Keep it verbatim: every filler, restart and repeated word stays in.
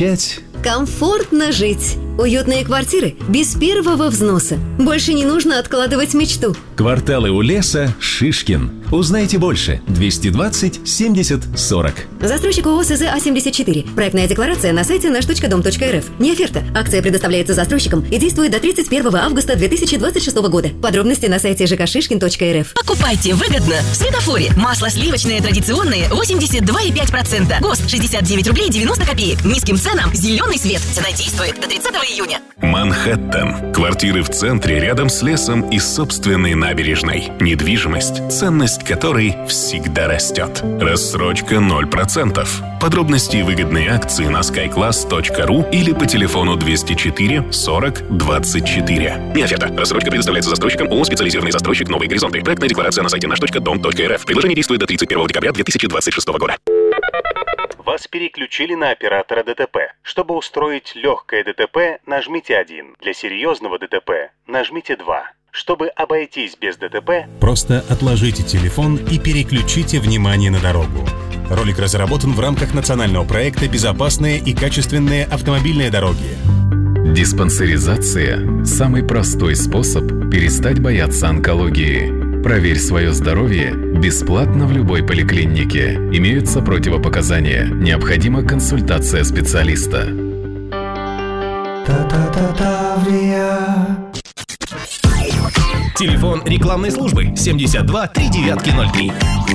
начать? Комфортно жить. Уютные квартиры без первого взноса. Больше не нужно откладывать мечту. Кварталы у леса, Шишкин. Узнайте больше. двести двадцать семьдесят сорок. Застройщик ООО СЗ А семьдесят четыре. Проектная декларация на сайте наш точка дом точка эр эф. Не оферта. Акция предоставляется застройщикам и действует до тридцать первого августа две тысячи двадцать шестого года. Подробности на сайте жэ ка шишкин точка эр эф. Покупайте выгодно в Светофоре. Масло сливочное традиционное восемьдесят два и пять десятых процента. ГОСТ шестьдесят девять рублей девяносто копеек. Низким ценам зеленый свет. Цена действует до тридцатого июня. Манхэттен. Квартиры в центре, рядом с лесом и собственной набережной. Недвижимость, ценность которой всегда растет. Рассрочка ноль процентов. Подробности и выгодные акции на скай класс точка ру или по телефону двести четыре сорок двадцать четыре. Не оферта. Рассрочка предоставляется застройщикам ООО «Специализированный застройщик Новые горизонты». Проектная декларация на сайте наш точка дом точка эр эф. Предложение действует до тридцать первого декабря две тысячи двадцать шестого года. Вас переключили на оператора ДТП. Чтобы устроить легкое ДТП, нажмите один. Для серьезного ДТП нажмите два. Чтобы обойтись без ДТП, просто отложите телефон и переключите внимание на дорогу. Ролик разработан в рамках национального проекта «Безопасные и качественные автомобильные дороги». Диспансеризация – самый простой способ перестать бояться онкологии. Проверь свое здоровье бесплатно в любой поликлинике. Имеются противопоказания. Необходима консультация специалиста. Телефон рекламной службы семьдесят два три девятки ноль три.